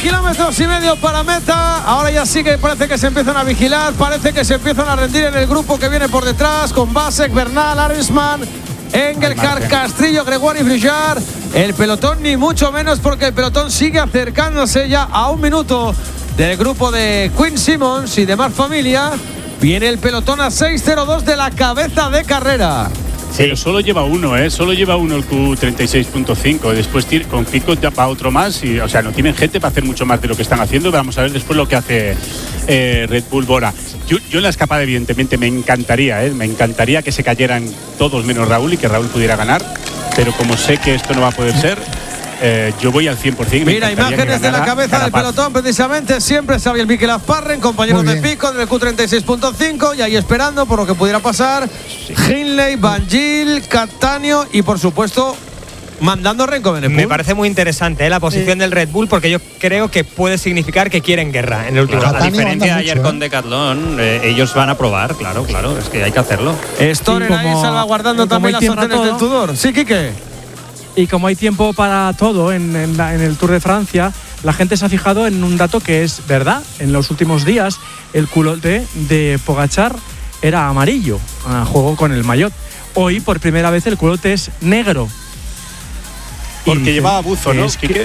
kilómetros y medio para meta. Ahora ya sí que parece que se empiezan a vigilar, parece que se empiezan a rendir en el grupo que viene por detrás con Basek, Bernal, Arensman, Engelkart, Castrillo, Gregoire y Brijard. El pelotón ni mucho menos, porque el pelotón sigue acercándose ya a 1 minuto del grupo de Quinn Simmons y demás familia. Viene el pelotón a 6:02 de la cabeza de carrera. Pero solo lleva uno, solo lleva uno el Q36.5. Después con Pico va otro más. Y, o sea, no tienen gente para hacer mucho más de lo que están haciendo. Vamos a ver después lo que hace Red Bull Bora. Yo en la escapada, evidentemente, me encantaría que se cayeran todos menos Raúl y que Raúl pudiera ganar. Pero como sé que esto no va a poder ser, yo voy al 100%. Mira, imágenes de la cabeza del pelotón, precisamente. Siempre Xavier Miquel Azparren, compañeros de Pico en el Q36.5, y ahí esperando por lo que pudiera pasar. Hindley, Van Gil, Cattaneo y, por supuesto, mandando Renko Evenepoel. Me parece muy interesante la posición del Red Bull, porque yo creo que puede significar que quieren guerra en el último rato. rato. A diferencia de ayer con Decathlon, ellos van a probar, claro, es que hay que hacerlo. Stoner ahí salvaguardando también las órdenes del Tudor. Sí, Quique. Y como hay tiempo para todo en el Tour de Francia, la gente se ha fijado en un dato que es verdad. En los últimos días, el culote de Pogačar era amarillo, a juego con el maillot. Hoy, por primera vez, el culote es negro. Porque llevaba buzo, ¿no, Quique?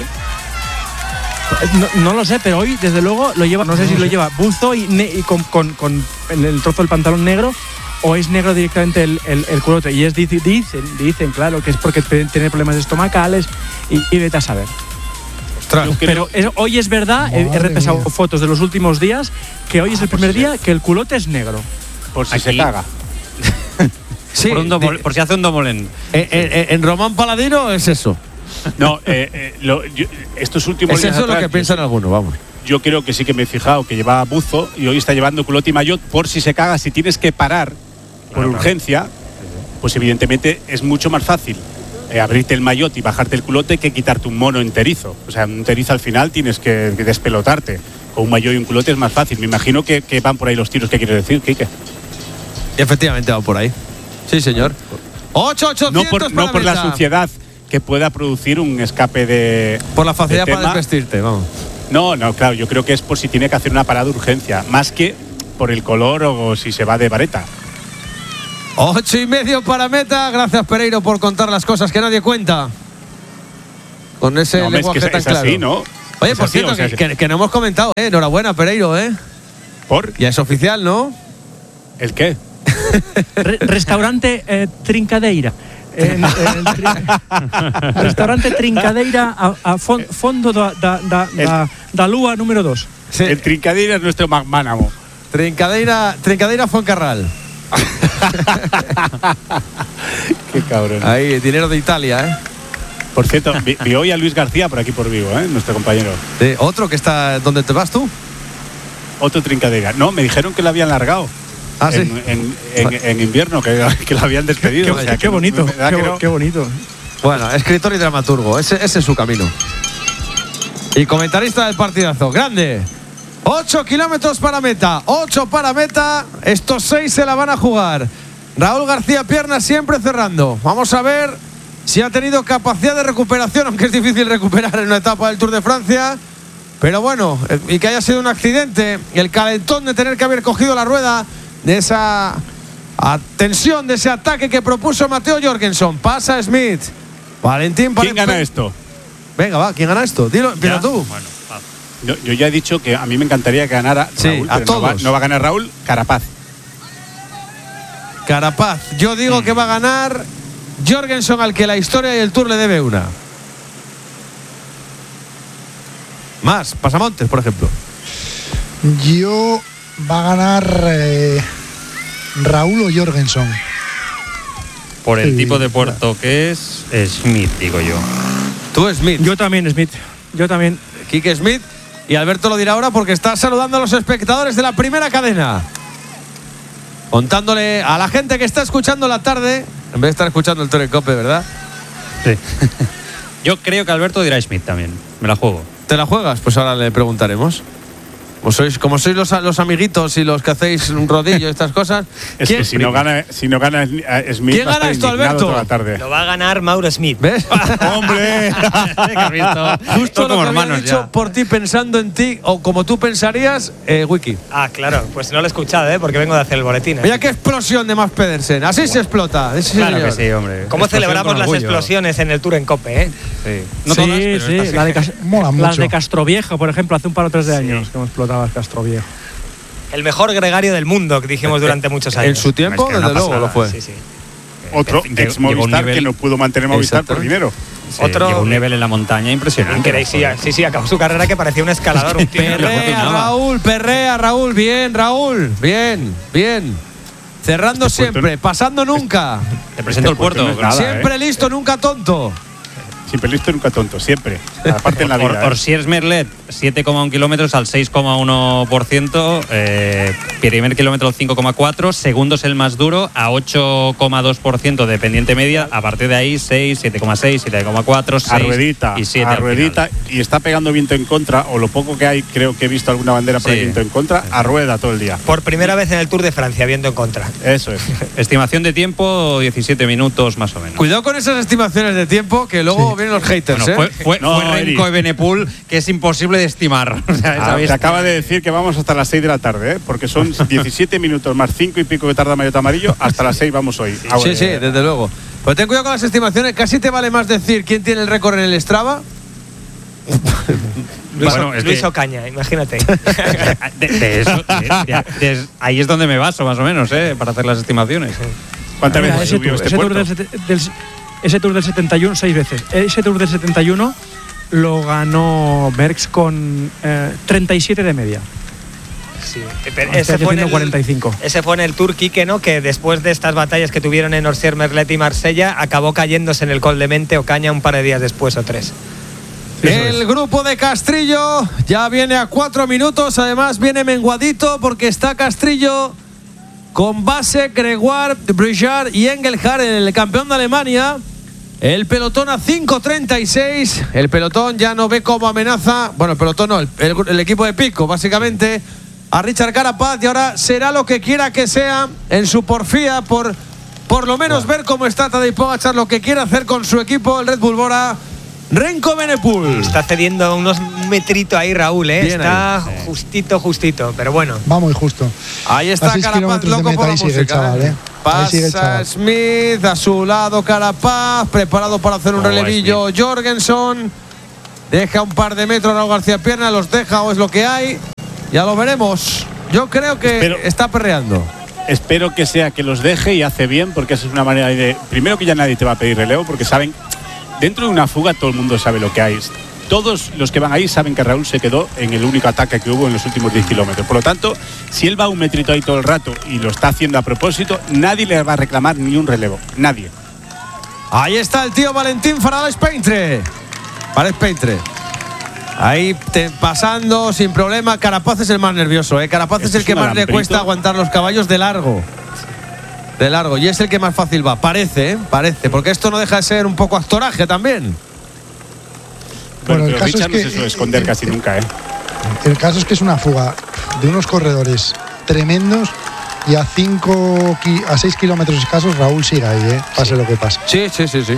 No lo sé, pero hoy, desde luego, lo lleva. No sé si lo lleva buzo y con el trozo del pantalón negro, o es negro directamente el culote. Y dicen, claro, que es porque tiene problemas estomacales y vete a saber. Pero hoy es verdad, he repasado fotos de los últimos días, que hoy es el primer día que el culote es negro. Por si se caga. Sí, por si hace un domolén. En Román Paladino es eso. No, estos últimos días. Eso es lo que piensan algunos, vamos. Yo creo que sí que me he fijado que llevaba buzo y hoy está llevando culote y maillot por si se caga. Si tienes que parar por urgencia, pues evidentemente es mucho más fácil abrirte el maillot y bajarte el culote que quitarte un mono enterizo. O sea, un enterizo al final tienes que despelotarte. Con un maillot y un culote es más fácil. Me imagino que van por ahí los tiros que quieres decir, Quique. Efectivamente van por ahí. Sí, señor. 8,800 no por la suciedad que pueda producir un escape de... Por la facilidad para desvestirte, vamos. No, claro, yo creo que es por si tiene que hacer una parada de urgencia, más que por el color o si se va de vareta. 8,5 para meta. Gracias, Pereiro, por contar las cosas que nadie cuenta. Con ese lenguaje tan claro. Así, ¿no? Oye, es por así, cierto, que no hemos comentado, enhorabuena, Pereiro, ¿Por? Ya es oficial, ¿no? ¿El qué? Restaurante Trincadeira. Restaurante Trincadeira a fondo da Lúa número 2. Sí. El Trincadeira es nuestro magnánimo. Trincadeira Foncarral. Qué cabrón. Ahí, dinero de Italia, Por cierto, vi hoy a Luis García por aquí por Vigo, nuestro compañero. ¿Otro que está donde te vas tú? Otro Trincadeira. No, me dijeron que lo habían largado. Ah, sí. En invierno, que lo habían despedido. Qué bonito. Qué bonito. Bueno, escritor y dramaturgo. Ese es su camino. Y comentarista del partidazo. Grande. 8 kilómetros para meta. 8 para meta. Estos 6 se la van a jugar. Raúl García Pierna siempre cerrando. Vamos a ver si ha tenido capacidad de recuperación, aunque es difícil recuperar en una etapa del Tour de Francia. Pero bueno, y que haya sido un accidente. El calentón de tener que haber cogido la rueda de esa tensión, de ese ataque que propuso Matteo Jorgensen. Pasa Smith. Valentín. ¿Quién gana esto? Venga, va, ¿quién gana esto? Dilo, empieza tú. Bueno, yo ya he dicho que a mí me encantaría que ganara Raúl, a todos. No va a ganar Raúl, Carapaz. Yo digo que va a ganar Jorgensen, al que la historia y el Tour le debe una. Más, Pasamontes, por ejemplo. Yo va a ganar Raúl o Jorgensen. por el tipo de puerto que es Smith, digo yo. Tú, Smith. Yo también, Smith. Yo también. Quique Smith. Y Alberto lo dirá ahora porque está saludando a los espectadores de la primera cadena. Contándole a la gente que está escuchando la tarde, en vez de estar escuchando el Tore Cope, ¿verdad? Sí. Yo creo que Alberto dirá Smith también. Me la juego. ¿Te la juegas? Pues ahora le preguntaremos. Como sois los amiguitos y los que hacéis un rodillo y estas cosas. Es que si no gana Smith, ¿quién gana esto, Alberto? Toda la tarde. Lo va a ganar Mauro Smith. ¿Ves? ¡Hombre! Justo lo como que había hermanos dicho ya. por ti, pensando en ti, o como tú pensarías, Wiki. Ah, claro, pues no lo he escuchado, porque vengo de hacer el boletín. Mira qué explosión de Mads Pedersen. Así se explota. Sí, Claro señor. que sí, hombre. ¿Cómo Explosión celebramos con las orgullo. explosiones en el Tour en Cope, Sí. No sí, todas, pero sí. estas sí. Mola Las mucho. de Castroviejo, por ejemplo, hace un par o tres de años que hemos explotado Castroviejo. El mejor gregario del mundo, que dijimos durante muchos años. En su tiempo, Es que desde no pasa luego, lo fue. Sí, sí. Otro Llegó ex un Movistar nivel- que no pudo mantener Movistar por Exactamente. dinero. Sí, Otro- llegó un nivel en la montaña impresionante. Increíble, sí, acabó su carrera que parecía un escalador. Un tío. Perrea, Raúl, bien, Raúl, bien. Cerrando Este puerto siempre, pasando nunca. Te presento el puerto. no es nada, Siempre listo, nunca tonto. Siempre listo y nunca tonto, siempre. Aparte en la vida. Orsiers Merlet, 7,1 kilómetros al 6,1%. Primer kilómetro al 5,4. Segundo es el más duro, a 8,2% de pendiente media. A partir de ahí, 6, 7,6, 7,4, 6 A ruedita, y 7 a al final. ruedita, y está pegando viento en contra, o lo poco que hay, creo que he visto alguna bandera por ahí Sí. viento en contra, a rueda todo el día. Por primera vez en el Tour de Francia, viendo en contra. Eso es. Estimación de tiempo, 17 minutos más o menos. Cuidado con esas estimaciones de tiempo, que luego vienen los haters, Bueno, fue No, Remco Eri. Evenepoel, que es imposible de estimar. O sea, esa Te bestia. acaba de decir que vamos hasta las 6 de la tarde, porque son 17 minutos más 5 y pico que tarda Maillot Amarillo, hasta las 6 vamos hoy. Sí, sí, desde luego. Pero ten cuidado con las estimaciones, casi te vale más decir quién tiene el récord en el Strava. Bueno, es Luis que- Ocaña, imagínate. de eso, ahí es donde me baso, más o menos, para hacer las estimaciones. ¿Cuántas Mira, veces ese subió tour, este ese tour puerto? ese Tour del 71, 6 veces. Ese Tour del 71 lo ganó Merckx con 37 de media. Sí. Este año haciendo 45. Ese fue en el Tour Quique, ¿no? Que después de estas batallas que tuvieron en Orsier, Merlet y Marsella, acabó cayéndose en el Col de Mente Ocaña un par de días después o 3. El grupo de Castrillo ya viene a 4 minutos, además viene menguadito porque está Castrillo con Base, Gregoire, Brujard y Engelhardt, el campeón de Alemania. El pelotón a 5.36. El pelotón ya no ve como amenaza. Bueno, el pelotón no, el equipo de Pico, básicamente, a Richard Carapaz. Y ahora será lo que quiera que sea en su porfía por lo menos ver cómo está Tadej Pogačar, lo que quiere hacer con su equipo, el Red Bull Bora. Remco Evenepoel. Está cediendo un metrito ahí, Raúl, ¿eh? Bien Está ahí. justito, pero bueno. Va muy justo. Ahí está A 6 Carapaz, kilómetros de loco meta, por la ahí sigue el música. chaval, ¿eh? Ahí sigue el Pasa chaval. Smith, a su lado Carapaz, preparado para hacer un relevillo Jorgensen. Deja un par de metros Raúl García Pierna, los deja o es lo que hay. Ya lo veremos. Yo creo que está perreando. Espero que sea que los deje y hace bien, porque esa es una manera de… Primero que ya nadie te va a pedir relevo, porque saben… Dentro de una fuga todo el mundo sabe lo que hay. Todos los que van ahí saben que Raúl se quedó en el único ataque que hubo en los últimos 10 kilómetros. Por lo tanto, si él va un metrito ahí todo el rato y lo está haciendo a propósito, nadie le va a reclamar ni un relevo. Nadie. Ahí está el tío Valentín Farales Peintre. Ahí pasando sin problema. Carapaz es el más nervioso, ¿eh? Carapaz Esto es el es que un más le alambrito. cuesta aguantar los caballos de largo. Y es el que más fácil va. Parece, porque esto no deja de ser un poco actoraje también. Bueno, el pero caso Richard es no que se suele esconder casi nunca, ¿eh? El caso es que es una fuga de unos corredores tremendos y a 6 kilómetros escasos Raúl sigue ahí, pase lo que pase. Sí.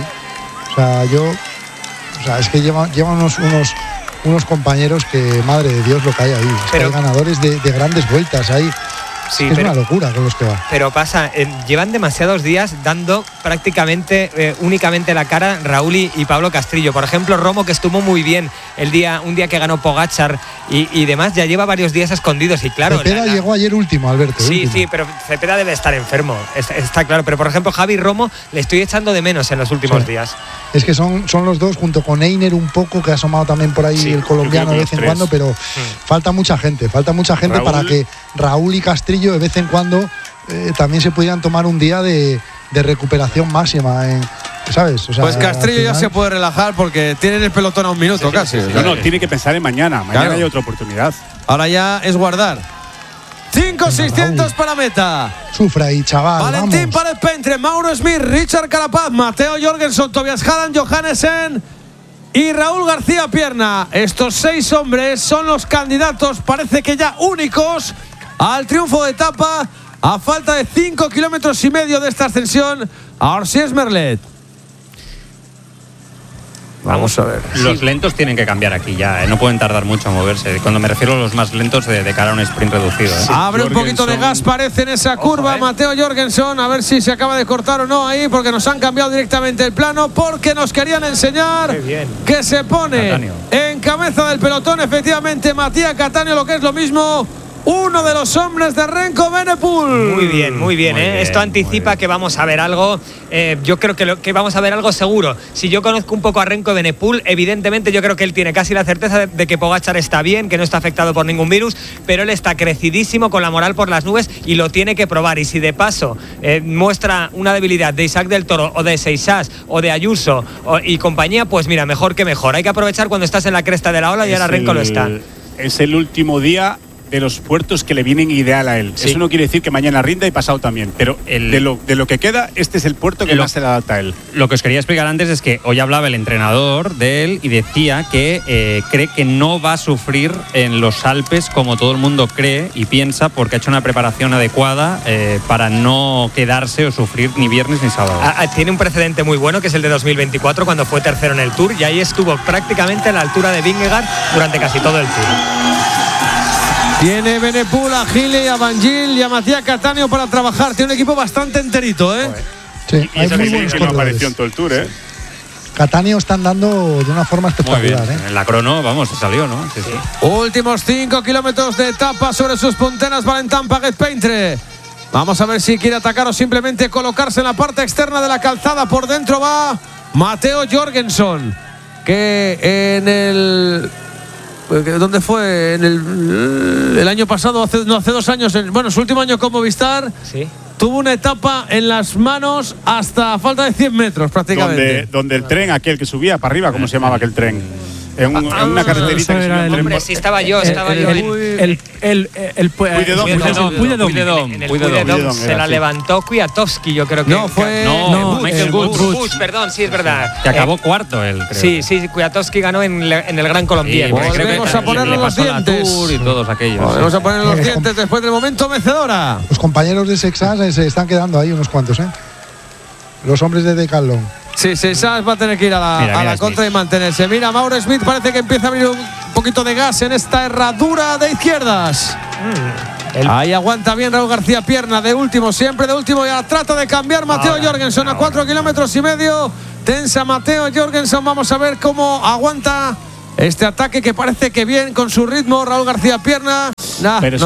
O sea, es que lleva unos compañeros que, madre de Dios, lo que hay ahí. Es que Pero- hay ganadores de grandes vueltas ahí. Sí, es pero- una locura con los que va. Pero pasa, llevan demasiados días dando prácticamente únicamente la cara Raúl y Pablo Castrillo. Por ejemplo, Romo, que estuvo muy bien un día que ganó Pogačar y demás, ya lleva varios días escondidos. Y claro, Cepeda llegó ayer último, Alberto. Sí, último. sí, pero Cepeda debe estar enfermo, está claro. Pero por ejemplo, Javi Romo le estoy echando de menos en los últimos Sí. días. Es que son los dos, junto con Einer un poco, que ha asomado también por ahí Sí, el colombiano yo de creo vez que en los cuando, pero falta mucha gente Raúl- para que Raúl y Castrillo de vez en cuando también se pudieran tomar un día de recuperación máxima, ¿sabes? O sea, Pues Castrillo al ya final- se puede relajar porque tienen el pelotón a un minuto casi. No, tiene que pensar en mañana. Mañana Claro. hay otra oportunidad. Ahora ya es guardar. 5.600 para meta. Sufra ahí, chaval. Valentín vamos. Farales Peintre, Mauro Smith, Richard Carapaz, Mateo Jorgensen, Tobias Haran, Johannesen y Raúl García Pierna. Estos 6 hombres son los candidatos, parece que ya únicos, al triunfo de etapa a falta de 5,5 kilómetros de esta ascensión a Orsières-Merlet. Vamos a ver. Los lentos tienen que cambiar aquí ya, no pueden tardar mucho a moverse. Cuando me refiero a los más lentos de cara a un sprint reducido. Sí, abre un poquito de gas, parece, en esa curva. Mateo Jorgensen, a ver si se acaba de cortar o no ahí, porque nos han cambiado directamente el plano, porque nos querían enseñar que se pone Cattaneo en cabeza del pelotón, efectivamente, Matías Cattaneo, lo que es lo mismo, uno de los hombres de Renko Evenepoel. Muy bien, muy bien. Esto anticipa que vamos a ver algo. Yo creo que vamos a ver algo seguro. Si yo conozco un poco a Renko Evenepoel, evidentemente yo creo que él tiene casi la certeza de que Pogačar está bien, que no está afectado por ningún virus, pero él está crecidísimo, con la moral por las nubes, y lo tiene que probar. Y si de paso muestra una debilidad de Isaac del Toro o de Seixas o de Ayuso y compañía, pues mira, mejor que mejor. Hay que aprovechar cuando estás en la cresta de la ola, y ahora Renko lo está. Es el último día de los puertos que le vienen ideal a él. Sí. Eso no quiere decir que mañana rinda y pasado también, pero de lo que queda, este es el puerto que más se le adapta a él. Lo que os quería explicar antes es que hoy hablaba el entrenador de él y decía que cree que no va a sufrir en los Alpes como todo el mundo cree y piensa, porque ha hecho una preparación adecuada para no quedarse o sufrir ni viernes ni sábado. Tiene un precedente muy bueno, que es el de 2024, cuando fue tercero en el Tour, y ahí estuvo prácticamente a la altura de Vingegaard durante casi todo el Tour. Tiene Evenepoel a Gile y a Van Gil y a Matías Cattaneo para trabajar. Tiene un equipo bastante enterito, ¿eh? Sí, y eso que no apareció en todo el Tour, ¿eh? Cattaneo está andando de una forma espectacular, ¿eh? En la crono, vamos, se salió, ¿no? Sí. Últimos 5 kilómetros de etapa sobre sus punteras. Valentin Pagès-Peintre. Vamos a ver si quiere atacar o simplemente colocarse en la parte externa de la calzada. Por dentro va Mateo Jorgensen, que en el... ¿Dónde fue? En el año pasado, hace 2 años, su último año con Movistar, sí, tuvo una etapa en las manos hasta falta de 100 metros prácticamente. Donde el tren, aquel que subía para arriba, ¿cómo se llamaba aquel tren? En una carreterita que subía el tren. Sí, estaba yo. El Puigdedom. Se la levantó Kwiatkowski, yo creo que. No, fue. Michael Woods, perdón, sí, es verdad. Que acabó cuarto él, creo. Sí, Kwiatkowski ganó en el Gran Colombiano. Volvemos a ponernos los dientes. Y todos aquellos. Volvemos a poner los dientes después del momento vencedora. Los compañeros de Seixas se están quedando ahí unos cuantos, ¿eh? Los hombres de Decathlon. Sí, Seixas va a tener que ir a la contra y mantenerse. Mira, Mauro Smith parece que empieza a abrir un poquito de gas en esta herradura de izquierdas. Ahí aguanta bien Raúl García Pierna, de último, siempre de último, y trata de cambiar Mateo Jorgensen a 4,5 kilómetros. Tensa Mateo Jorgensen, vamos a ver cómo aguanta este ataque, que parece que bien con su ritmo Raúl García Pierna. Pero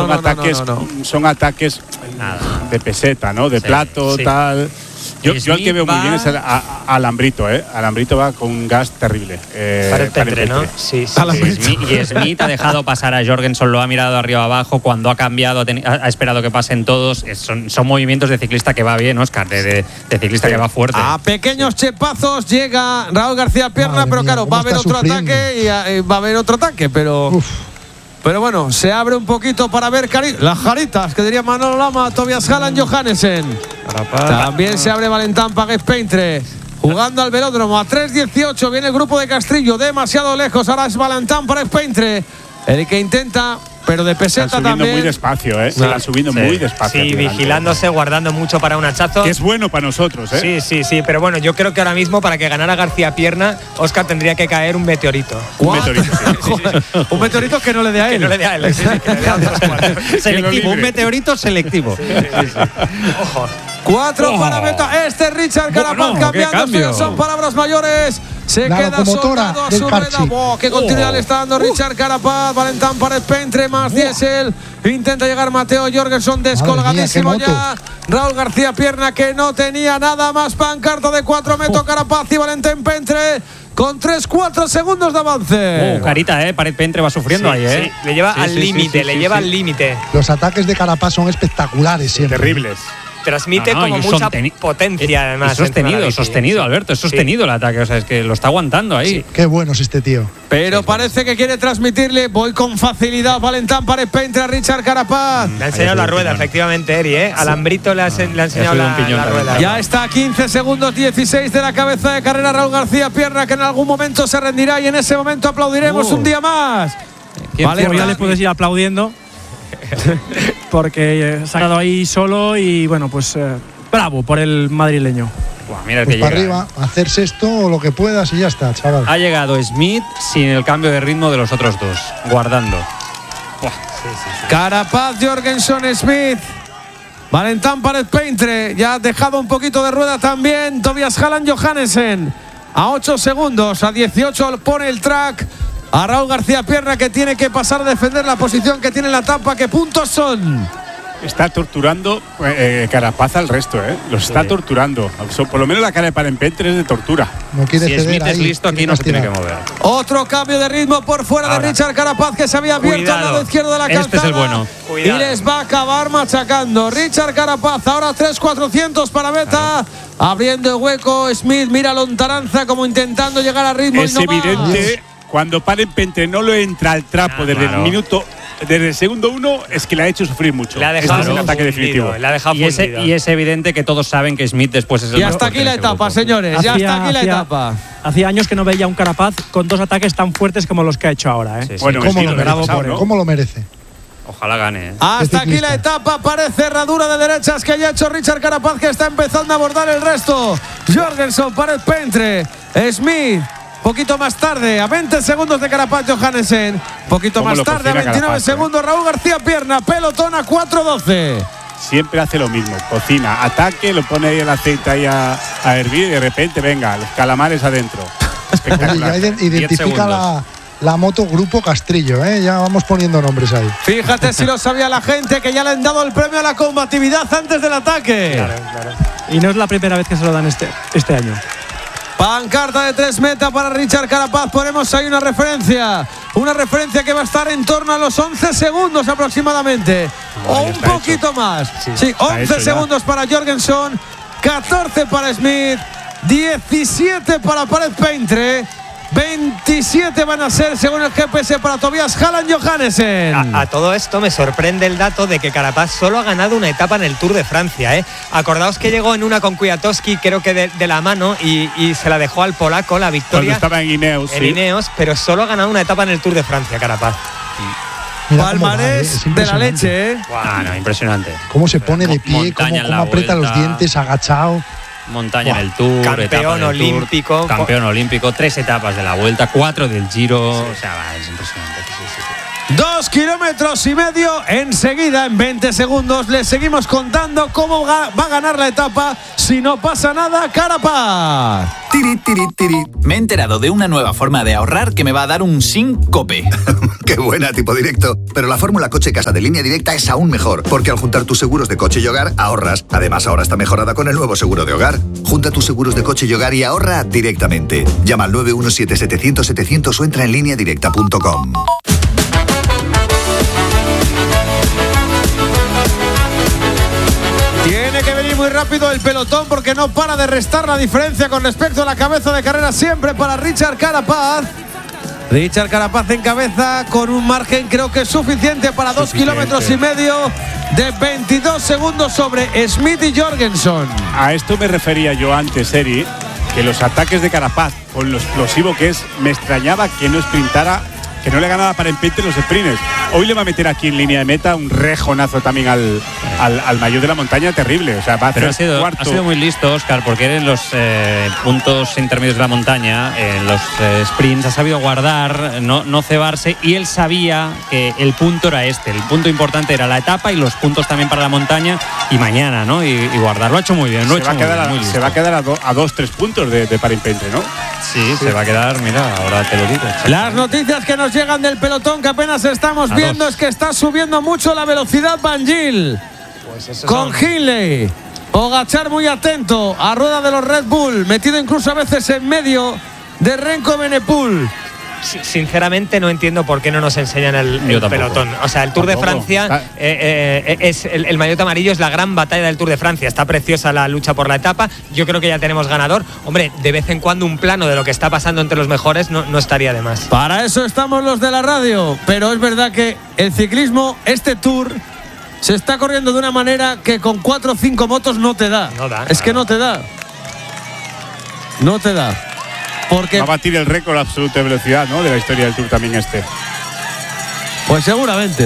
son ataques de peseta, ¿no? De plato, tal. Yo el que veo muy bien es a Alambrito, ¿eh? Alambrito va con un gas terrible. Peintre, ¿no? Sí. Y Smith ha dejado pasar a Jorgensen, lo ha mirado arriba abajo, cuando ha cambiado, ha esperado que pasen todos. Son movimientos de ciclista que va bien, Óscar, de ciclista que va fuerte. A pequeños chepazos llega Raúl García Pierna, pero claro, va a haber otro ataque y va a haber otro ataque, pero... Pero bueno, se abre un poquito para ver las jaritas, que diría Manolo Lama, Tobias Halland, Johannesen. También se abre Valentin Pagès-Peintre, jugando al velódromo a 3:18. Viene el grupo de Castrillo, demasiado lejos. Ahora es Valentin Pagès-Peintre el que intenta, pero de peseta también. Muy despacio, ¿eh? Se la subiendo muy despacio. Sí, vigilándose, guardando mucho para un hachazo. Que es bueno para nosotros, ¿eh? Sí, pero bueno, yo creo que ahora mismo para que ganara García Pierna, Óscar, tendría que caer un meteorito. Un meteorito, sí. Un meteorito que no le dé a él. Que no le dé a él, sí, que le dé a otros cuatro. Selectivo, un meteorito selectivo. Sí. Ojo. 4 para meta. Richard Carapaz cambiando. Son palabras mayores. Se queda soldado a su rueda. Qué continuidad le está dando Richard Carapaz. Valentin Pagès-Peintre más diésel. Intenta llegar Mateo Jorgensen, descolgadísimo ya. Raúl García Pierna, que no tenía nada más. Pancarta de 4 metros. Carapaz y Valentin Pagès-Peintre con 3-4 segundos de avance. Carita, Pagès-Peintre va sufriendo ahí, Sí, le lleva al límite, le lleva al límite. Los ataques de Carapaz son espectaculares siempre. Terribles. transmite como y mucha potencia, además. Es sostenido, Alberto, es sostenido el ataque. O sea, es que lo está aguantando ahí. Sí. Qué bueno es este tío. Pero parece que quiere transmitirle. Voy con facilidad. Valentán para Painter a Richard Carapaz. Le ha enseñado la rueda, efectivamente, Eri, ¿eh? Alambrito le ha enseñado la rueda. Ya está a 15 segundos 16 de la cabeza de carrera Raúl García Pierna, que en algún momento se rendirá y en ese momento aplaudiremos un día más. Vale, ya le puedes ir aplaudiendo porque se ha quedado ahí solo y bueno, pues bravo por el madrileño. Buah, mira el Pues que para llega. arriba, hacer sexto o lo que puedas y ya está, chaval. Ha llegado Smith sin el cambio de ritmo de los otros dos, guardando. Carapaz, Jorgenson, Smith. Valentán para Painter. Ya ha dejado un poquito de rueda también. Tobias Haaland, Johannesen. A 8 segundos, a 18 pone el track a Raúl García Pierna, que tiene que pasar a defender la posición que tiene en la etapa. ¿Qué puntos son? Está torturando Carapaz al resto, ¿eh? Los está torturando. Por lo menos la cara de Parenpenter es de tortura. No quiere Si ceder Smith es ahí, listo, aquí quiere no se tiene que castigar. mover. Otro cambio de ritmo por fuera de Richard Carapaz, que se había abierto al lado izquierdo de la calzada. Este es el bueno. Y les va a acabar machacando. Richard Carapaz, ahora 3.400 para meta. Abriendo el hueco, Smith mira a Lontaranza como intentando llegar a ritmo. Es y no evidente, cuando Parenpenter no lo entra al trapo desde el minuto, desde el segundo 1, es que le ha hecho sufrir mucho. Le ha dejado es un ataque definitivo. Le ha dejado Y es evidente que todos saben que Smith después es el Y más hasta fuerte aquí la en ese etapa, grupo. señores. Ya hasta aquí la etapa. Hacía años que no veía un Carapaz con dos ataques tan fuertes como los que ha hecho ahora, ¿eh? Sí, sí. Bueno, ¿Cómo sí, lo lo merece? pasado, ¿no? ¿Cómo lo merece? Ojalá gane. Hasta Es aquí ciclista. la etapa, parece herradura de derechas que ya ha hecho Richard Carapaz, que está empezando a abordar el resto. Jorgenson para el Painter. Smith, poquito más tarde, a 20 segundos de Carapaz, Johannesen. Poquito ¿Cómo más lo tarde, a cocina 29 Carapaz, segundos, Raúl García Pierna, pelotón a 4.12. Siempre hace lo mismo. Cocina, ataque, lo pone ahí el aceite ahí a hervir y de repente, venga, los calamares adentro. Oye, Espectacular. ya identifica la moto Grupo Castrillo, ¿eh? Ya vamos poniendo nombres ahí. Fíjate si lo sabía la gente, que ya le han dado el premio a la combatividad antes del ataque. Y no es la primera vez que se lo dan este año. Pancarta de 3 meta para Richard Carapaz. Ponemos ahí una referencia. Una referencia que va a estar en torno a los 11 segundos aproximadamente. O un poquito más. Sí, 11 segundos para Jorgenson. 14 para Smith. 17 para Painter. 27 van a ser, según el GPS, para Tobias Haaland, Johannesen. A todo esto me sorprende el dato de que Carapaz solo ha ganado una etapa en el Tour de Francia, ¿eh? Acordaos que llegó en una con Kwiatkowski, creo que de la mano, y se la dejó al polaco la victoria. Cuando estaba en Ineos. En Ineos, pero solo ha ganado una etapa en el Tour de Francia, Carapaz. Mira cómo va, Palmarés es de la impresionante. leche, ¿eh? No, impresionante. Cómo se pone de pie, Montaña en cómo la aprieta los vuelta. dientes, agachado. Montaña en el Tour, Campeón etapa en el olímpico. Tour, campeón olímpico, 3 etapas de la Vuelta, 4 del Giro. O sea, es impresionante. 2 kilómetros y medio. Enseguida, en 20 segundos, les seguimos contando cómo va a ganar la etapa. Si no pasa nada, Carapaz. Tiri, tiri, tiri. Me he enterado de una nueva forma de ahorrar que me va a dar un síncope. Qué buena, tipo directo. Pero la fórmula coche casa de Línea Directa es aún mejor, porque al juntar tus seguros de coche y hogar, ahorras. Además, ahora está mejorada con el nuevo seguro de hogar. Junta tus seguros de coche y hogar y ahorra directamente. Llama al 917-700-700 o entra en lineadirecta.com. Tiene que venir muy rápido el pelotón porque no para de restar la diferencia con respecto a la cabeza de carrera, siempre para Richard Carapaz. Richard Carapaz en cabeza con un margen creo que suficiente para 2 kilómetros y medio de 22 segundos sobre Smith y Jorgenson. A esto me refería yo antes, Eri, que los ataques de Carapaz, con lo explosivo que es, me extrañaba que no sprintara, que no le ganaba para empate los sprints. Hoy le va a meter aquí en línea de meta un rejonazo también al mayor de la montaña terrible. O sea, va a Pero hacer ha sido muy listo, Óscar, porque en los puntos intermedios de la montaña, en los sprints, ha sabido guardar, no cebarse, y él sabía que el punto era este. El punto importante era la etapa y los puntos también para la montaña y mañana, ¿no? Y guardar. Lo ha hecho muy bien, se va a quedar a 2-3 puntos de Parenpente, ¿no? Sí, se va a quedar, mira, ahora te lo digo. Las noticias que nos llegan del pelotón que apenas estamos viendo es que está subiendo mucho la velocidad Van Gil. Con Hindley. Pogačar muy atento a rueda de los Red Bull, metido incluso a veces en medio de Renko Evenepoel. sinceramente no entiendo por qué no nos enseñan el pelotón. O sea, el Tour de Francia es el maillot amarillo, es la gran batalla del Tour de Francia. Está preciosa la lucha por la etapa. Yo creo que ya tenemos ganador. Hombre, de vez en cuando un plano de lo que está pasando entre los mejores no estaría de más. Para eso estamos los de la radio. Pero es verdad que el ciclismo, este Tour, se está corriendo de una manera que con 4 o 5 motos no te da. Es que no te da. No te da. Porque va a batir el récord absoluto de velocidad, ¿no?, de la historia del Tour también este. Pues seguramente.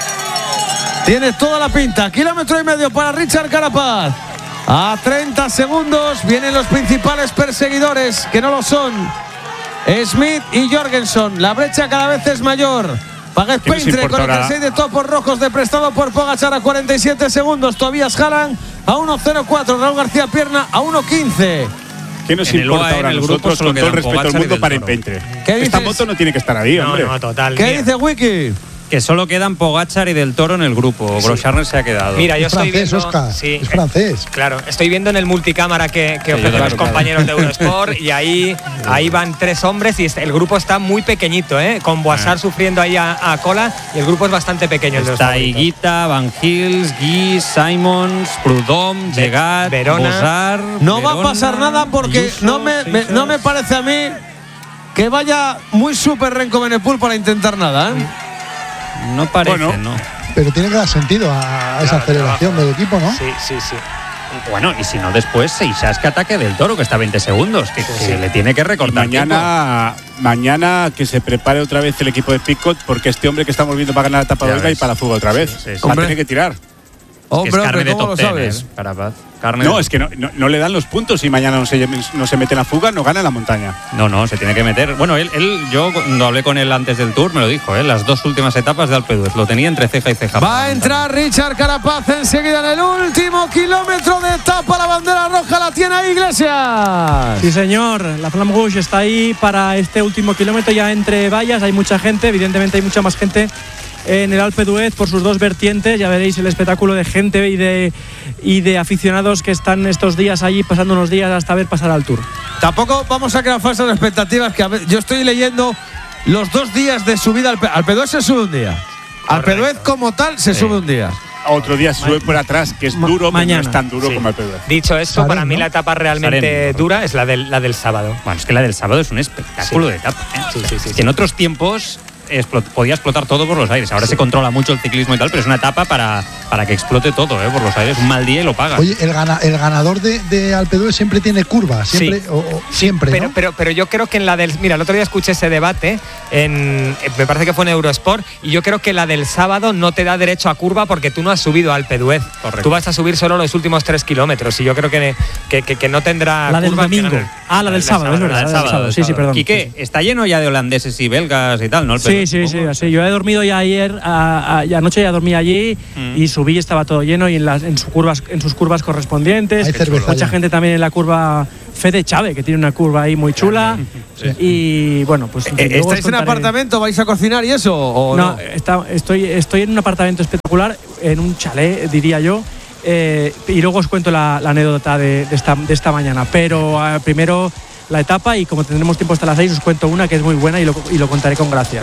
Tiene toda la pinta. 1,5 kilómetros para Richard Carapaz. A 30 segundos vienen los principales perseguidores, que no lo son. Smith y Jorgensen. La brecha cada vez es mayor. Baguet Peintre con el jersey de topos rojos de prestado por Pogačar a 47 segundos. Tobias Haaland a 1.04. Raúl García Pierna a 1.15. ¿Qué nos importa ahora a nosotros, con todo el respeto del mundo, para Peintre? Esta moto no tiene que estar ahí, hombre. No, total. ¿Qué dice Wiki? Que solo quedan Pogačar y Del Toro en el grupo. Grosjean se ha quedado. Mira, yo estoy viendo, Oscar. Sí, es francés. Claro, estoy viendo en el multicámara que ofrecen los compañeros de Eurosport y ahí van 3 hombres y el grupo está muy pequeñito, con Boissard sufriendo ahí a cola, y el grupo es bastante pequeño. Está Higuita, Van Gils, Guy, Simons, Prudhomme, Llegat, Bossard. No va a pasar nada porque no me parece a mí que vaya muy súper Renko Benepul para intentar nada, No parece, no. Pero tiene que dar sentido a esa aceleración del equipo, ¿no? Sí. Bueno, y si no, después Seixas que ataque Del Toro, que está a 20 segundos, que le tiene que recortar. Mañana que se prepare otra vez el equipo de Picot, porque este hombre que estamos viendo va a ganar la etapa de Olga y para la fuga otra vez. Va a tener que tirar. Hombre, es carne de ¿cómo top lo sabes? 10, Carapaz. Es que no le dan los puntos y mañana no se mete en la fuga, no gana en la montaña. No, se tiene que meter. Bueno, yo cuando hablé con él antes del Tour me lo dijo, las 2 últimas etapas de Alpe d'Huez, lo tenía entre ceja y ceja. Va a entrar Richard Carapaz enseguida en el último kilómetro de etapa. La bandera roja la tiene ahí Iglesias. Sí, señor, la Flamme Rouge está ahí para este último kilómetro, ya entre vallas. Hay mucha gente, evidentemente hay mucha más gente en el Alpe d'Huez por sus 2 vertientes. Ya veréis el espectáculo de gente y de aficionados que están estos días allí pasando unos días hasta ver pasar al Tour. Tampoco vamos a crear falsas expectativas, que yo estoy leyendo los 2 días de subida al Alpe d'Huez. Se sube un día. Alpe d'Huez como tal se sube un día. Otro día sube por atrás, que es duro, mañana. pero no es tan duro como Alpe d'Huez. Dicho esto, para mí la etapa realmente dura es la del sábado. Bueno, es que la del sábado es un espectáculo de etapa. Que en otros tiempos podía explotar todo por los aires. Ahora se controla mucho el ciclismo y tal, pero es una etapa para que explote todo por los aires. Un mal día y lo paga. Oye, el ganador de Alpe d'Huez siempre tiene curva, siempre, siempre, ¿no? Pero yo creo que en la del... Mira, el otro día escuché ese debate, me parece que fue en Eurosport, y yo creo que la del sábado no te da derecho a curva porque tú no has subido a Alpe d'Huez. Correcto. Tú vas a subir solo los últimos 3 kilómetros y yo creo que no tendrá la del curva. La del sábado, es verdad. La del sábado. Sí, perdón. Quique, está lleno ya de holandeses y belgas y tal, ¿no? Sí. Yo he dormido ya ayer, anoche ya dormí allí y subí y estaba todo lleno y en sus curvas correspondientes. Mucha gente también en la curva Fede Chávez, que tiene una curva ahí muy chula. Y bueno, pues. ¿Estáis en apartamento? ¿Vais a cocinar y eso? ¿O no? Estoy en un apartamento espectacular, en un chalet, diría yo. Y luego os cuento la anécdota de esta mañana. Pero primero la etapa, y como tendremos tiempo hasta las 6, os cuento una que es muy buena y lo contaré con gracia.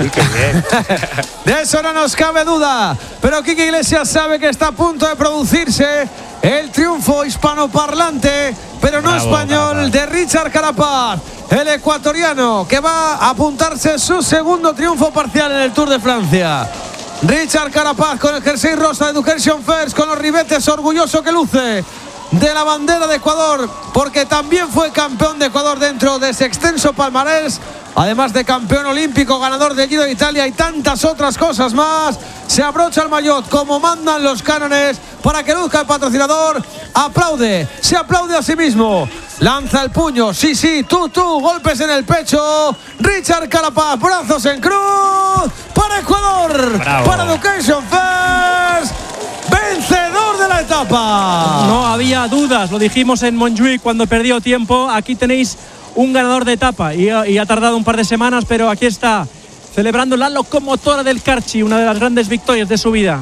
De eso no nos cabe duda. Pero Quique Iglesias sabe que está a punto de producirse el triunfo hispanoparlante, pero no español, de Richard Carapaz, el ecuatoriano, que va a apuntarse su segundo triunfo parcial en el Tour de Francia. Richard Carapaz con el jersey rosa de Education First, con los ribetes, orgulloso que luce de la bandera de Ecuador, porque también fue campeón de Ecuador dentro de ese extenso palmarés, además de campeón olímpico, ganador del Giro de Italia y tantas otras cosas más. Se abrocha el maillot como mandan los cánones para que luzca el patrocinador. Aplaude, se aplaude a sí mismo, lanza el puño, sí, tú, golpes en el pecho. Richard Carapaz, brazos en cruz, para Ecuador. Bravo. Para Education First, vencedor de la etapa. No había dudas, lo dijimos en Montjuïc cuando perdió tiempo. Aquí tenéis un ganador de etapa y ha tardado un par de semanas, pero aquí está, celebrando la locomotora del Carchi, una de las grandes victorias de su vida.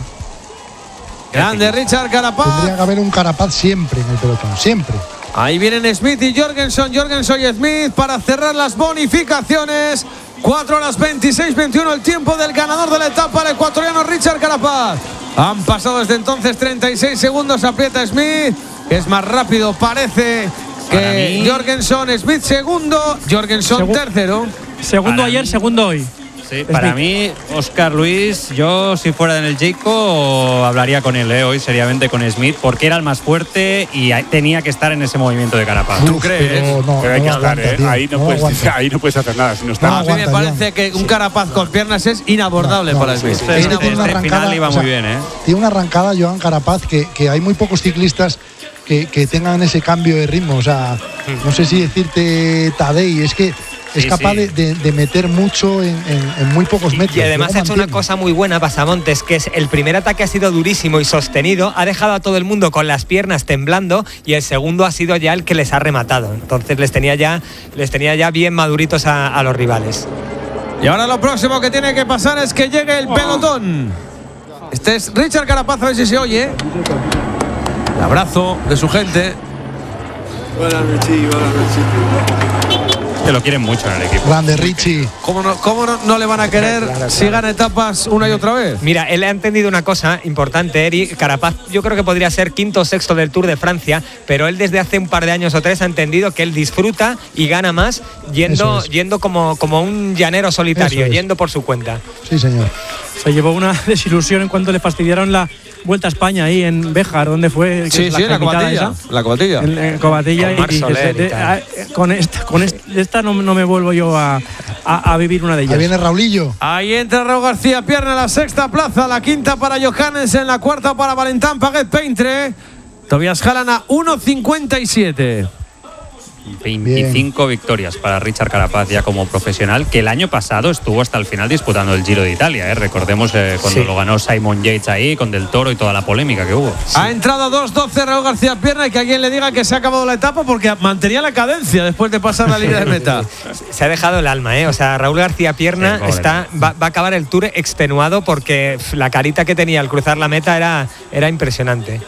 Grande Richard Carapaz. Tendría que haber un Carapaz siempre en el pelotón, siempre. Ahí vienen Smith y Jorgensen y Smith para cerrar las bonificaciones. 4 horas 26-21 el tiempo del ganador de la etapa, el ecuatoriano Richard Carapaz. Han pasado desde entonces 36 segundos, aprieta Smith, es más rápido parece que Jorgensen. Smith segundo, Jorgensen tercero. Segundo ayer, segundo hoy. Sí, para mí, Óscar Luis, yo si fuera en el Jayco hablaría con él hoy seriamente con Smith, porque era el más fuerte y tenía que estar en ese movimiento de Carapaz. ¿Tú crees? Pero hay que estar, ahí no puedes hacer nada si no está. A mí me parece que un Carapaz con piernas es inabordable para Smith. Tiene final iba muy bien, Tiene una arrancada Joan Carapaz que hay muy pocos ciclistas que tengan ese cambio de ritmo. O sea, no sé si decirte Tadej, es que es capaz de meter mucho en muy pocos metros. Y además ha hecho una cosa muy buena Pasamontes, que es el primer ataque ha sido durísimo y sostenido, ha dejado a todo el mundo con las piernas temblando, y el segundo ha sido ya el que les ha rematado. Entonces les tenía ya bien maduritos a los rivales. Y ahora lo próximo que tiene que pasar es que llegue el pelotón. Este es Richard Carapaz, a ver si se oye. El abrazo de su gente. Que lo quieren mucho en el equipo. Grande Richie. ¿Cómo no le van a querer si gana etapas una y otra vez? Mira, él ha entendido una cosa importante, Eric. Carapaz yo creo que podría ser quinto o sexto del Tour de Francia, pero él desde hace un par de años o tres ha entendido que él disfruta y gana más yendo como un llanero solitario, yendo por su cuenta. Sí, señor. Se llevó una desilusión en cuanto le fastidiaron la Vuelta a España ahí en Béjar, donde fue. Sí, la Cobatilla. La Cobatilla. En Cobatilla. Con esta no me vuelvo yo a vivir una de ellas. Ahí viene Raulillo. Ahí entra Raúl García Pierna en la sexta plaza, la quinta para Johannes, en la cuarta para Valentin Paguet Peintre. Tobias Hallan a 1.57. 25 victorias para Richard Carapaz ya como profesional, que el año pasado estuvo hasta el final disputando el Giro de Italia. Recordemos cuando lo ganó Simon Yates ahí con Del Toro y toda la polémica que hubo. Ha entrado a 2.12 Raúl García Pierna, y que alguien le diga que se ha acabado la etapa porque mantenía la cadencia después de pasar la línea de meta. Se ha dejado el alma, O sea, Raúl García Pierna va a acabar el Tour extenuado porque la carita que tenía al cruzar la meta era impresionante.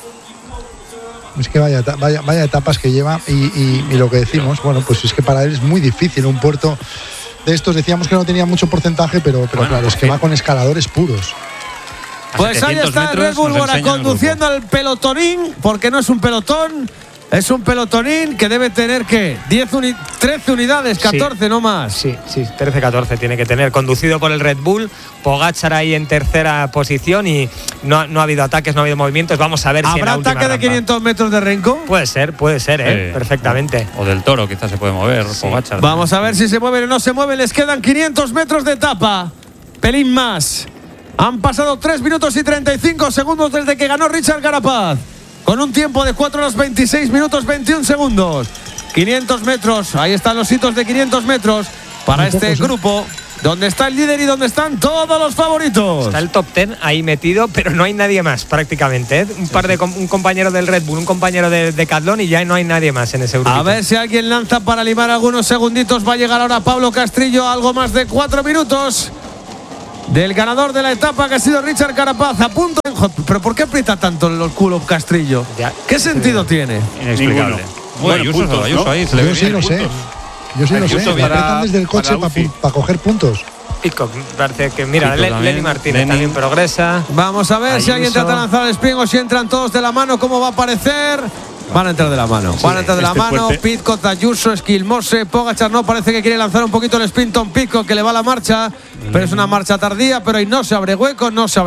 Es que vaya etapas que lleva y lo que decimos, bueno, pues es que para él es muy difícil un puerto de estos. Decíamos que no tenía mucho porcentaje, pero claro, es que va con escaladores puros. Pues ahí está el Red Bull ahora conduciendo el pelotonín, porque no es un pelotón, es un pelotonín que debe tener, ¿qué? 13 unidades, 14, no más. Sí, 13, 14 tiene que tener, conducido por el Red Bull. Pogačar ahí en tercera posición y no ha habido ataques, no ha habido movimientos. Vamos a ver si ¿habrá ataque de 500 metros de Renko? Puede ser, perfectamente. O Del Toro quizás se puede mover, Pogačar. Vamos a ver si se mueven o no se mueven. Les quedan 500 metros de etapa, pelín más. Han pasado 3 minutos y 35 segundos desde que ganó Richard Carapaz, con un tiempo de 4 horas 26 minutos 21 segundos. 500 metros, ahí están los hitos de 500 metros para este grupo, donde está el líder y donde están todos los favoritos. Está el top 10 ahí metido, pero no hay nadie más prácticamente. Un compañero del Red Bull, un compañero de Decathlon, y ya no hay nadie más en ese grupo. A ver si alguien lanza para limar algunos segunditos. Va a llegar ahora Pablo Castrillo, algo más de 4 minutos del ganador de la etapa, que ha sido Richard Carapaz. A punto. Pero ¿por qué aprieta tanto el culo Castrillo? ¿Qué sentido tiene? Inexplicable. Bueno, Ayuso ahí se le ve bien. Yo sí lo sé. Apretan desde el coche para coger puntos. Pitcock, parece que mira, Lenny Martínez también progresa. Vamos a ver si alguien trata de lanzar el sprint o si entran todos de la mano. ¿Cómo va a aparecer? Van a entrar de la mano. Van a entrar de la mano. Pitcock, Ayuso, Esquilmose, Pogačar no parece que quiere lanzar un poquito el sprint. Tom Pitcock, que le va la marcha, pero es una marcha tardía. Pero ahí no se abre hueco.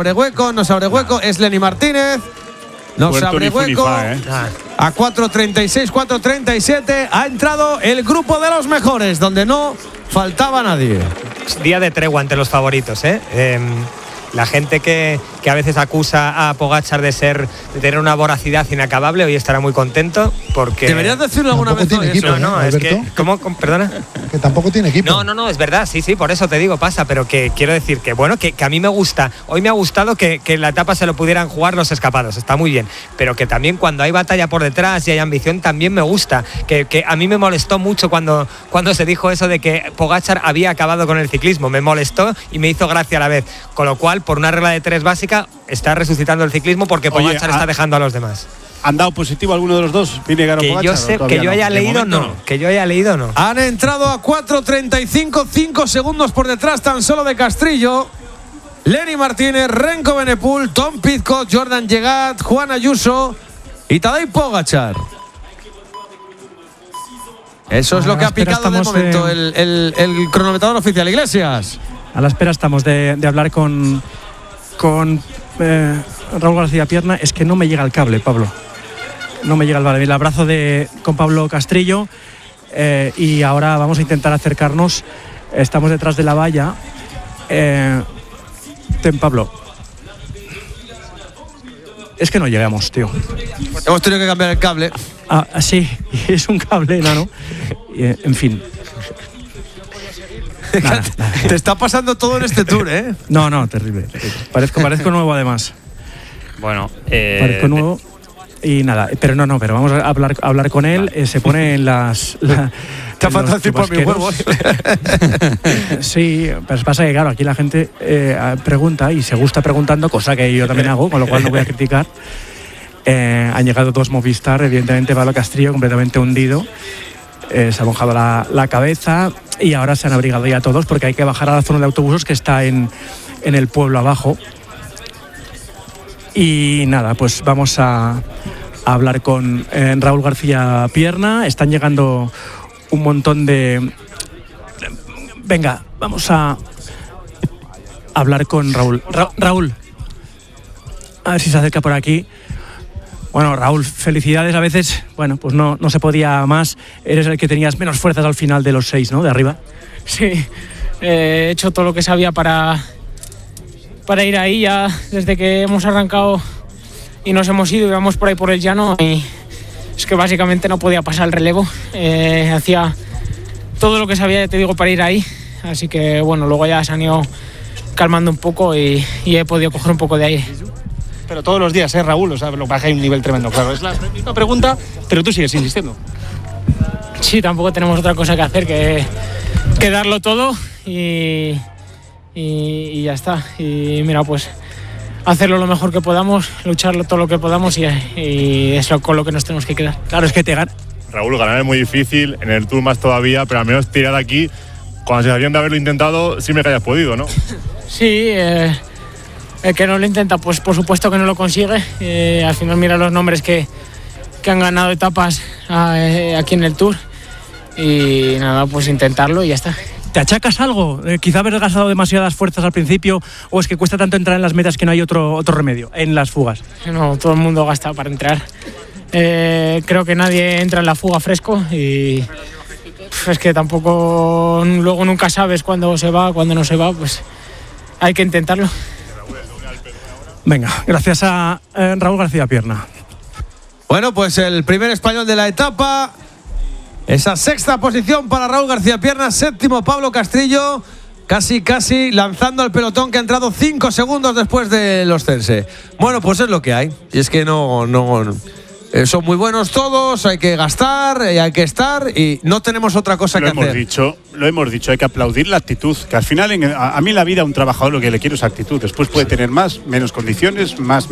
Es Lenny Martínez. No se abre hueco. A 4.36, 4.37 ha entrado el grupo de los mejores, donde no faltaba nadie. Día de tregua entre los favoritos, La gente que a veces acusa a Pogačar de tener una voracidad inacabable, hoy estará muy contento porque... ¿Deberías decirlo alguna vez? No, es que... ¿Cómo? ¿Perdona? Que tampoco tiene equipo. No, es verdad, sí, por eso te digo, pasa, pero que quiero decir que, bueno, que a mí me gusta. Hoy me ha gustado que la etapa se lo pudieran jugar los escapados, está muy bien, pero que también cuando hay batalla por detrás y hay ambición, también me gusta. Que a mí me molestó mucho cuando se dijo eso de que Pogačar había acabado con el ciclismo. Me molestó y me hizo gracia a la vez, con lo cual, por una regla de 3 básica, está resucitando el ciclismo porque Pogačar está dejando a los demás. ¿Han dado positivo alguno de los dos? ¿Vinegar o Pogačar? Que yo haya leído, no. Que yo haya leído, no. Han entrado a 4.35, 5 segundos por detrás tan solo de Castrillo. Lenny Martínez, Renko Benepul, Tom Pidcock, Jordan Llegat, Juan Ayuso y Tadej Pogačar. Eso es lo que ha picado de momento el cronometrador oficial. Iglesias. A la espera estamos de hablar con Raúl García Pierna. Es que no me llega el cable, Pablo. No me llega el abrazo con Pablo Castrillo. Y ahora vamos a intentar acercarnos. Estamos detrás de la valla. Pablo. Es que no llegamos, tío. Hemos tenido que cambiar el cable. Sí, es un cable enano. En fin. Nada. Te está pasando todo en este tour, ¿eh? No, terrible. Parezco nuevo además. Bueno, parezco nuevo. Y nada, pero vamos a hablar con él. Se pone en las. Te ha faltado decir por mi huevo. Sí, pues pasa que claro, aquí la gente pregunta y se gusta preguntando, cosa que yo también hago, con lo cual no voy a criticar. Han llegado dos Movistar, evidentemente Pablo Castrillo completamente hundido. Se ha mojado la cabeza y ahora se han abrigado ya todos porque hay que bajar a la zona de autobuses que está en el pueblo abajo. Y nada, pues vamos a hablar con Raúl García Pierna. Están llegando un montón de... Venga, vamos a hablar con Raúl. Raúl, a ver si se acerca por aquí. Bueno, Raúl, felicidades. A veces, bueno, pues no se podía más. Eres el que tenías menos fuerzas al final de los 6, ¿no? De arriba. Sí, he hecho todo lo que sabía para ir ahí ya desde que hemos arrancado y nos hemos ido y vamos por ahí por el llano. Y es que básicamente no podía pasar el relevo. Hacía todo lo que sabía, ya te digo, para ir ahí. Así que, bueno, luego ya se han ido calmando un poco y he podido coger un poco de aire. Pero todos los días, Raúl, o sea, lo baja a un nivel tremendo, claro. Es la misma pregunta, pero tú sigues insistiendo. Sí, tampoco tenemos otra cosa que hacer que darlo todo y ya está. Y mira, pues hacerlo lo mejor que podamos, lucharlo todo lo que podamos y es con lo que nos tenemos que quedar. Claro, es que te gana. Raúl, ganar es muy difícil, en el Tour más todavía, pero al menos tirar aquí, con la sensación de haberlo intentado, siempre que hayas podido, ¿no? Sí, el que no lo intenta, pues por supuesto que no lo consigue. Al final mira los nombres que han ganado etapas aquí en el Tour y nada, pues intentarlo y ya está. ¿Te achacas algo? Quizá haber gastado demasiadas fuerzas al principio o es que cuesta tanto entrar en las metas que no hay otro remedio en las fugas. No, todo el mundo gasta para entrar. Creo que nadie entra en la fuga fresco y es que tampoco luego nunca sabes cuándo se va, cuándo no se va, pues hay que intentarlo. Venga, gracias a Raúl García Pierna. Bueno, pues el primer español de la etapa. Esa sexta posición para Raúl García Pierna, séptimo Pablo Castrillo, casi lanzando al pelotón que ha entrado 5 segundos después de los Cense. Bueno, pues es lo que hay. Y es que no son muy buenos todos, hay que gastar, hay que estar y no tenemos otra cosa que hacer. Lo hemos dicho, hay que aplaudir la actitud, que al final a mí en la vida un trabajador lo que le quiero es actitud. Después puede tener más, menos condiciones, más